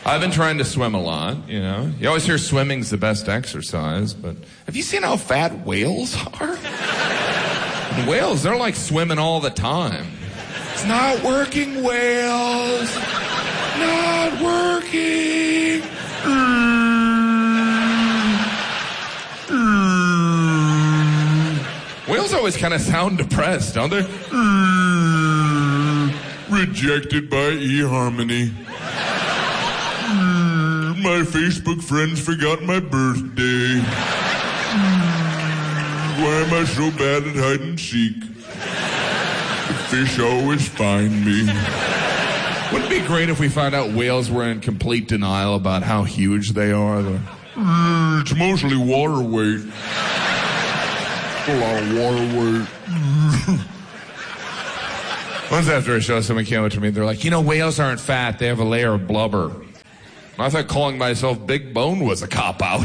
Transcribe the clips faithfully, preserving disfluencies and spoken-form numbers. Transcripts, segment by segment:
I've been trying to swim a lot, you know. You always hear swimming's the best exercise, but have you seen how fat whales are? And whales, they're like swimming all the time. It's not working, whales. Not working. Whales always kind of sound depressed, don't they? Rejected by eHarmony. My Facebook friends forgot my birthday. Why am I so bad at hide and seek? The fish always find me. Wouldn't it be great if we found out whales were in complete denial about how huge they are? Mm, it's mostly water weight. A lot of water weight. Once after a show, someone came up to me, they're like, you know, whales aren't fat, they have a layer of blubber. I thought calling myself big bone was a cop-out.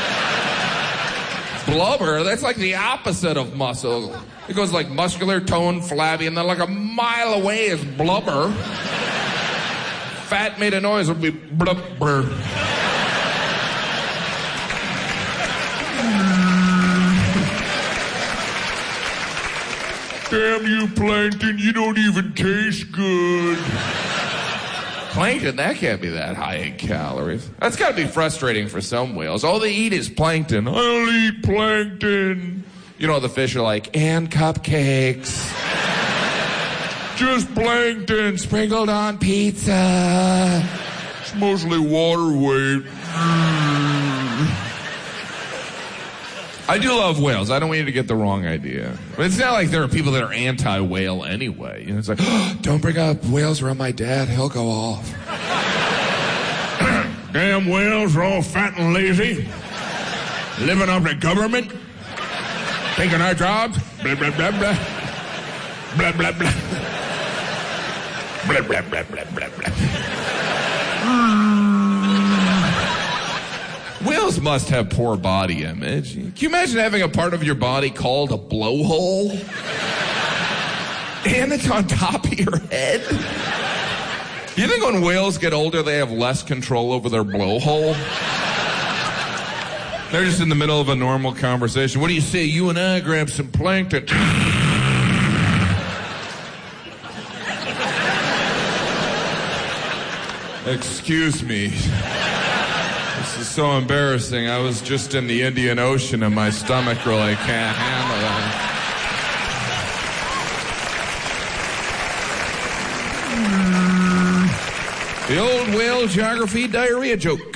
Blubber, that's like the opposite of muscle. It goes like muscular, toned, flabby, and then like a mile away is blubber. Fat made a noise would be blubber. Damn you, plankton, you don't even taste good. Plankton, that can't be that high in calories. That's got to be frustrating for some whales. All they eat is plankton. I'll eat plankton. You know, the fish are like, and cupcakes. Just plankton sprinkled on pizza. It's mostly water weight. I do love whales. I don't want you to get the wrong idea. But it's not like there are people that are anti-whale anyway. You know, it's like, oh, don't bring up whales around my dad. He'll go off. Damn whales are all fat and lazy. Living off the government. Taking our jobs. Blah, blah, blah, blah. Blah, blah, blah. Blah, blah, blah, blah, blah, blah. Whales must have poor body image. Can you imagine having a part of your body called a blowhole? And it's on top of your head? You think when whales get older, they have less control over their blowhole? They're just in the middle of a normal conversation. What do you say? You and I grab some plankton. Excuse me. This is so embarrassing. I was just in the Indian Ocean and my stomach really can't handle it. The old whale geography diarrhea joke.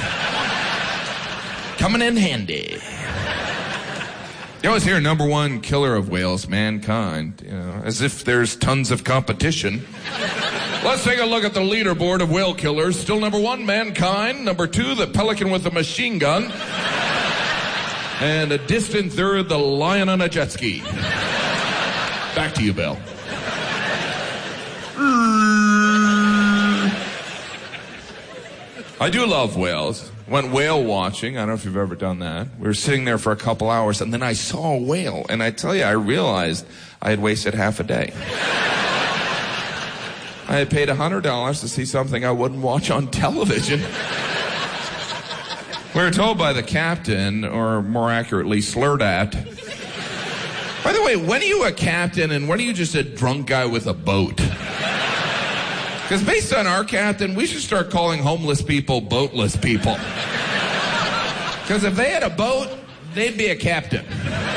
Coming in handy. You always hear number one killer of whales, mankind. You know, as if there's tons of competition. Let's take a look at the leaderboard of whale killers. Still number one, mankind. Number two, the pelican with a machine gun. And a distant third, the lion on a jet ski. Back to you, Bill. I do love whales. Went whale watching. I don't know if you've ever done that. We were sitting there for a couple hours, and then I saw a whale. And I tell you, I realized I had wasted half a day. I had paid one hundred dollars to see something I wouldn't watch on television. We were told by the captain, or more accurately, slurred at. By the way, when are you a captain and when are you just a drunk guy with a boat? Because based on our captain, we should start calling homeless people boatless people. Because if they had a boat, they'd be a captain.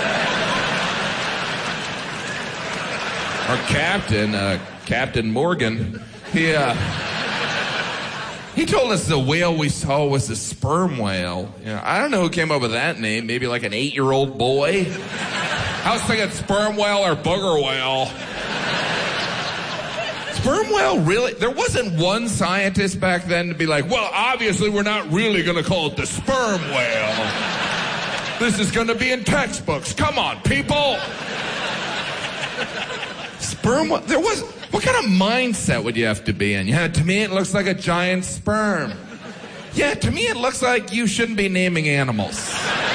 Our captain, uh, Captain Morgan, he, uh, he told us the whale we saw was a sperm whale. You know, I don't know who came up with that name, maybe like an eight-year-old boy. I was thinking sperm whale or booger whale. Sperm whale, really? There wasn't one scientist back then to be like, well, obviously we're not really going to call it the sperm whale. This is going to be in textbooks. Come on, people. Sperm whale? There was... What kind of mindset would you have to be in? Yeah, to me it looks like a giant sperm. Yeah, to me it looks like you shouldn't be naming animals.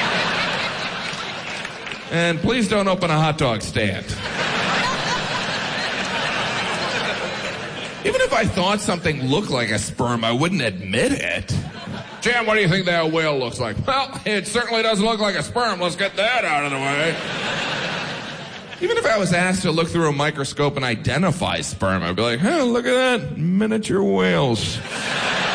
And please don't open a hot dog stand. Even if I thought something looked like a sperm, I wouldn't admit it. Jan, what do you think that whale looks like? Well, it certainly doesn't look like a sperm. Let's get that out of the way. Even if I was asked to look through a microscope and identify sperm, I'd be like, hey, look at that. Miniature whales.